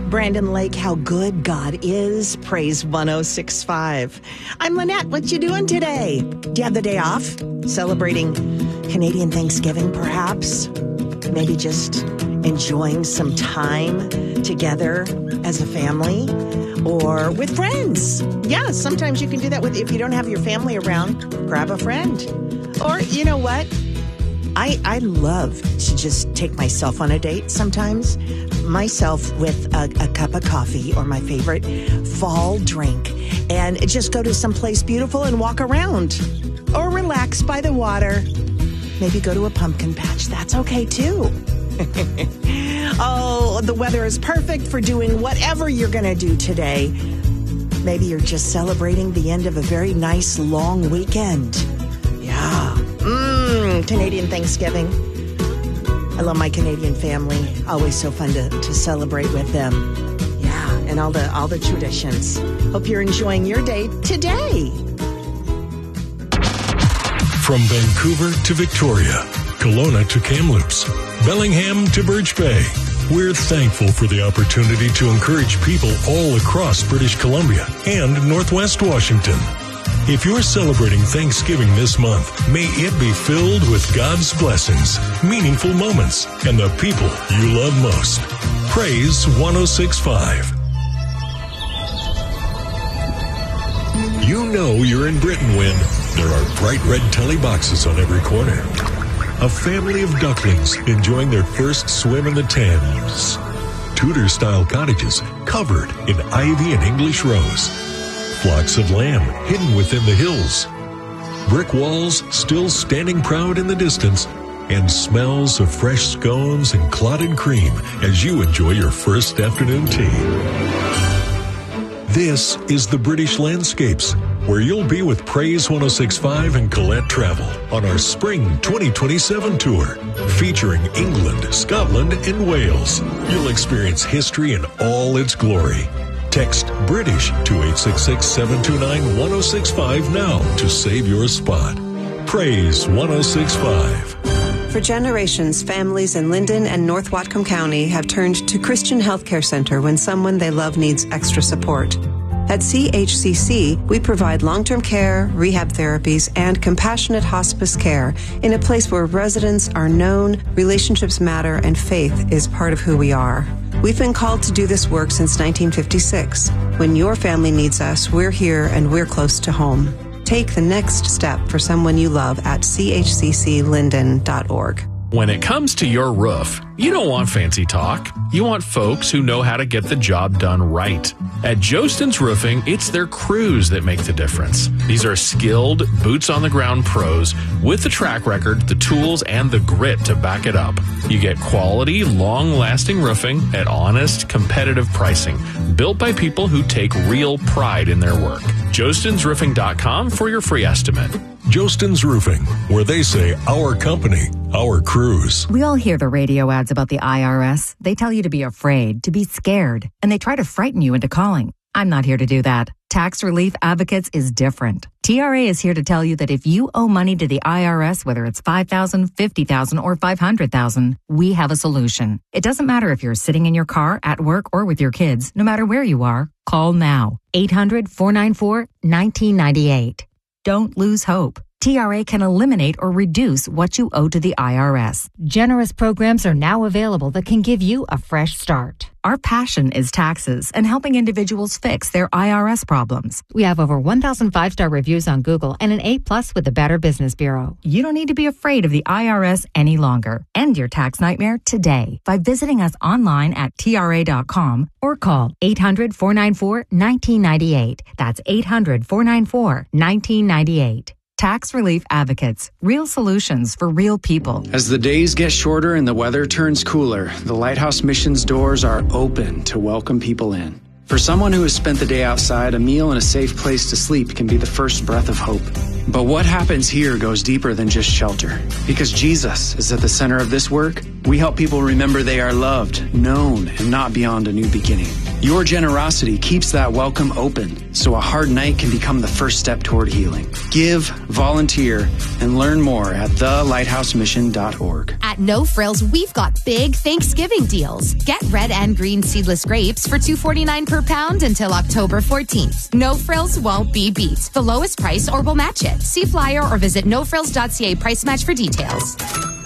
Brandon Lake, how good God is. Praise 106.5. I'm Lynette. What you doing today? Do you have the day off? Celebrating Canadian Thanksgiving, perhaps? Maybe just enjoying some time together as a family or with friends. Yeah, sometimes you can do that if you don't have your family around, grab a friend. Or, you know what? I love to just take myself on a date sometimes. Myself with a cup of coffee or my favorite fall drink and just go to someplace beautiful and walk around or relax by the water. Maybe go to a pumpkin patch. That's okay too. Oh, the weather is perfect for doing whatever you're going to do today. Maybe you're just celebrating the end of a very nice long weekend. Yeah. Canadian Thanksgiving. I love my Canadian family. Always so fun to celebrate with them. Yeah, and all the traditions. Hope you're enjoying your day today. From Vancouver to Victoria, Kelowna to Kamloops, Bellingham to Birch Bay, we're thankful for the opportunity to encourage people all across British Columbia and Northwest Washington. If you're celebrating Thanksgiving this month, may it be filled with God's blessings, meaningful moments, and the people you love most. Praise 106.5. You know you're in Britain when there are bright red telly boxes on every corner. A family of ducklings enjoying their first swim in the Thames. Tudor-style cottages covered in ivy and English rose. Flocks of lamb hidden within the hills. Brick walls still standing proud in the distance, and smells of fresh scones and clotted cream as you enjoy your first afternoon tea. This is the British Landscapes, where you'll be with Praise 106.5 and Colette Travel on our Spring 2027 tour, featuring England, Scotland, and Wales. You'll experience history in all its glory. Text British to 866-729-1065 now to save your spot. Praise 106.5. For generations, families in Linden and North Whatcom County have turned to Christian Healthcare Center when someone they love needs extra support. At CHCC, we provide long-term care, rehab therapies, and compassionate hospice care in a place where residents are known, relationships matter, and faith is part of who we are. We've been called to do this work since 1956. When your family needs us, we're here and we're close to home. Take the next step for someone you love at chcclinden.org. When it comes to your roof, you don't want fancy talk. You want folks who know how to get the job done right. At Jostens Roofing, it's their crews that make the difference. These are skilled, boots-on-the-ground pros with the track record, the tools, and the grit to back it up. You get quality, long-lasting roofing at honest, competitive pricing, built by people who take real pride in their work. JostensRoofing.com for your free estimate. Jostens Roofing, where they say our company, our crews. We all hear the radio ads about the IRS. They tell you to be afraid, to be scared, and they try to frighten you into calling. I'm not here to do that. Tax Relief Advocates is different. TRA is here to tell you that if you owe money to the IRS, whether it's $5,000, $50,000, or $500,000, we have a solution. It doesn't matter if you're sitting in your car, at work, or with your kids. No matter where you are, call now. 800-494-1998. Don't lose hope. TRA can eliminate or reduce what you owe to the IRS. Generous programs are now available that can give you a fresh start. Our passion is taxes and helping individuals fix their IRS problems. We have over 1,000 5-star reviews on Google and an A+ with the Better Business Bureau. You don't need to be afraid of the IRS any longer. End your tax nightmare today by visiting us online at TRA.com or call 800-494-1998. That's 800-494-1998. Tax Relief Advocates. Real solutions for real people. As the days get shorter and the weather turns cooler, the Lighthouse Mission's doors are open to welcome people in. For someone who has spent the day outside, a meal and a safe place to sleep can be the first breath of hope. But what happens here goes deeper than just shelter. Because Jesus is at the center of this work, we help people remember they are loved, known, and not beyond a new beginning. Your generosity keeps that welcome open, so a hard night can become the first step toward healing. Give, volunteer, and learn more at thelighthousemission.org. At No Frills, we've got big Thanksgiving deals. Get red and green seedless grapes for $2.49 per pound until October 14th. No Frills won't be beat. The lowest price or we'll match it. See flyer or visit nofrills.ca price match for details.